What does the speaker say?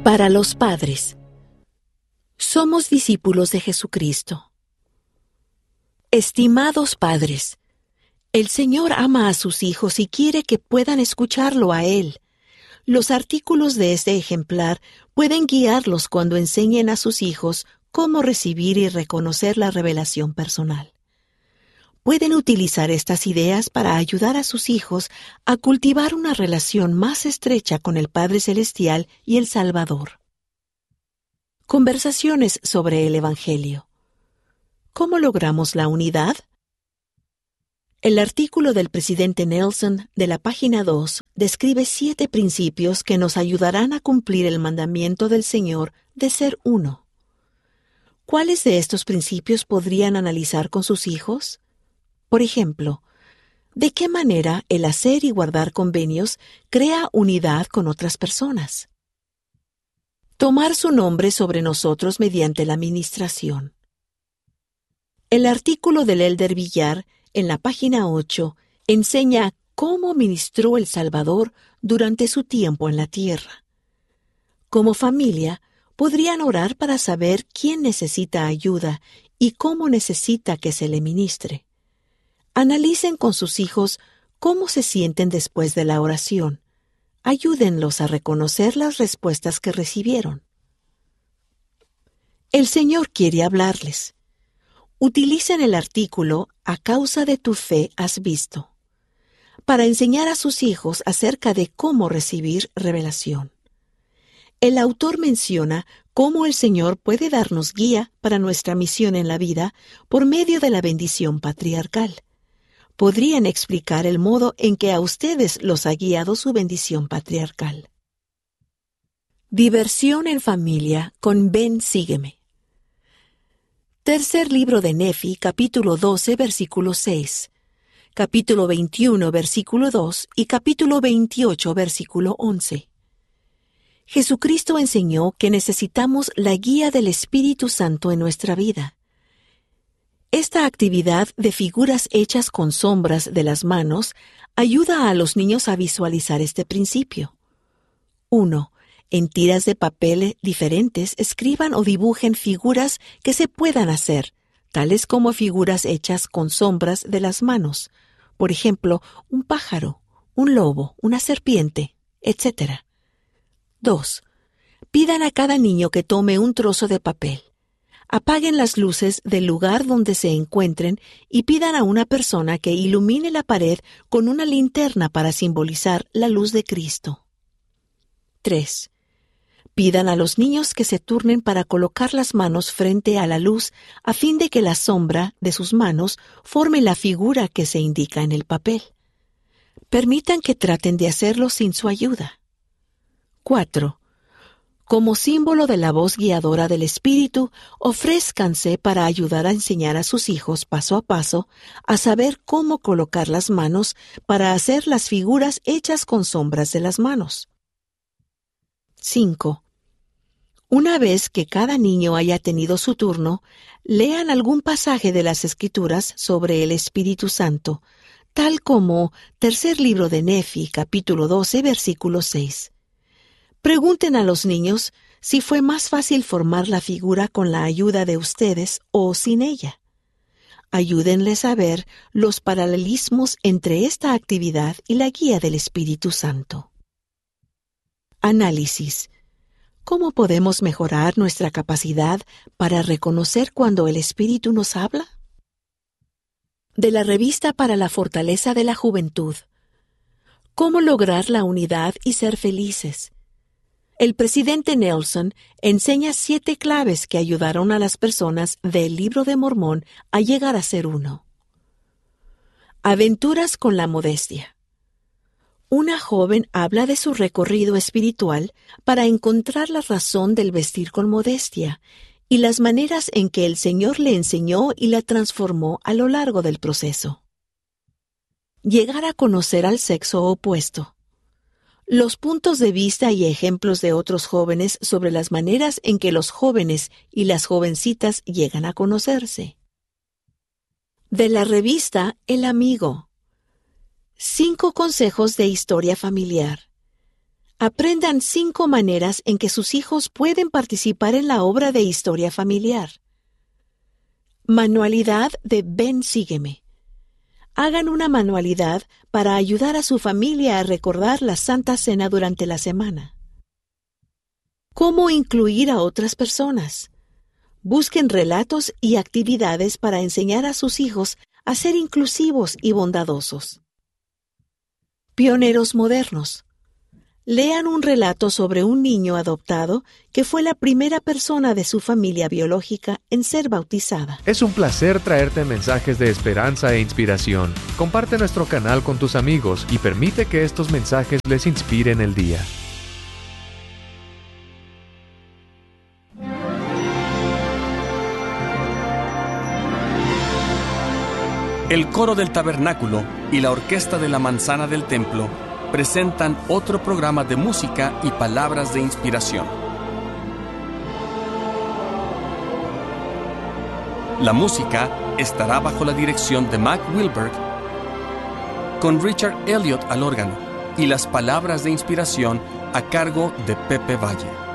Para los padres. Somos discípulos de Jesucristo. Estimados padres, el Señor ama a sus hijos y quiere que puedan escucharlo a Él. Los artículos de este ejemplar pueden guiarlos cuando enseñen a sus hijos cómo recibir y reconocer la revelación personal. Pueden utilizar estas ideas para ayudar a sus hijos a cultivar una relación más estrecha con el Padre Celestial y el Salvador. Conversaciones sobre el Evangelio. ¿Cómo logramos la unidad? El artículo del presidente Nelson de la página 2 describe 7 principios que nos ayudarán a cumplir el mandamiento del Señor de ser uno. ¿Cuáles de estos principios podrían analizar con sus hijos? Por ejemplo, ¿de qué manera el hacer y guardar convenios crea unidad con otras personas? Tomar su nombre sobre nosotros mediante la ministración. El artículo del Elder Villar, en la página 8, enseña cómo ministró el Salvador durante su tiempo en la tierra. Como familia, podrían orar para saber quién necesita ayuda y cómo necesita que se le ministre. Analicen con sus hijos cómo se sienten después de la oración. Ayúdenlos a reconocer las respuestas que recibieron. El Señor quiere hablarles. Utilicen el artículo "A causa de tu fe has visto" para enseñar a sus hijos acerca de cómo recibir revelación. El autor menciona cómo el Señor puede darnos guía para nuestra misión en la vida por medio de la bendición patriarcal. Podrían explicar el modo en que a ustedes los ha guiado su bendición patriarcal. Diversión en familia con Ven, sígueme. Tercer libro de Nefi, capítulo 12, versículo 6. Capítulo 21, versículo 2 y capítulo 28, versículo 11. Jesucristo enseñó que necesitamos la guía del Espíritu Santo en nuestra vida. Esta actividad de figuras hechas con sombras de las manos ayuda a los niños a visualizar este principio. 1. En tiras de papel diferentes escriban o dibujen figuras que se puedan hacer, tales como figuras hechas con sombras de las manos. Por ejemplo, un pájaro, un lobo, una serpiente, etc. 2. Pidan a cada niño que tome un trozo de papel. Apaguen las luces del lugar donde se encuentren y pidan a una persona que ilumine la pared con una linterna para simbolizar la luz de Cristo. 3. Pidan a los niños que se turnen para colocar las manos frente a la luz a fin de que la sombra de sus manos forme la figura que se indica en el papel. Permitan que traten de hacerlo sin su ayuda. 4. Como símbolo de la voz guiadora del Espíritu, ofrézcanse para ayudar a enseñar a sus hijos paso a paso a saber cómo colocar las manos para hacer las figuras hechas con sombras de las manos. 5. Una vez que cada niño haya tenido su turno, lean algún pasaje de las Escrituras sobre el Espíritu Santo, tal como Tercer libro de Nefi, capítulo 12, versículo 6. Pregunten a los niños si fue más fácil formar la figura con la ayuda de ustedes o sin ella. Ayúdenles a ver los paralelismos entre esta actividad y la guía del Espíritu Santo. Análisis. ¿Cómo podemos mejorar nuestra capacidad para reconocer cuando el Espíritu nos habla? De la Revista para la Fortaleza de la Juventud. ¿Cómo lograr la unidad y ser felices? El presidente Nelson enseña 7 claves que ayudaron a las personas del Libro de Mormón a llegar a ser uno. Aventuras con la modestia. Una joven habla de su recorrido espiritual para encontrar la razón del vestir con modestia y las maneras en que el Señor le enseñó y la transformó a lo largo del proceso. Llegar a conocer al sexo opuesto. Los puntos de vista y ejemplos de otros jóvenes sobre las maneras en que los jóvenes y las jovencitas llegan a conocerse. De la revista El Amigo. 5 consejos de historia familiar. Aprendan 5 maneras en que sus hijos pueden participar en la obra de historia familiar. Manualidad de Ven, sígueme. Hagan una manualidad para ayudar a su familia a recordar la Santa Cena durante la semana. ¿Cómo incluir a otras personas? Busquen relatos y actividades para enseñar a sus hijos a ser inclusivos y bondadosos. Pioneros modernos. Lean un relato sobre un niño adoptado que fue la primera persona de su familia biológica en ser bautizada. Es un placer traerte mensajes de esperanza e inspiración. Comparte nuestro canal con tus amigos y permite que estos mensajes les inspiren el día. El coro del tabernáculo y la orquesta de la manzana del templo presentan otro programa de música y palabras de inspiración. La música estará bajo la dirección de Mac Wilberg, con Richard Elliott al órgano, y las palabras de inspiración a cargo de Pepe Valle.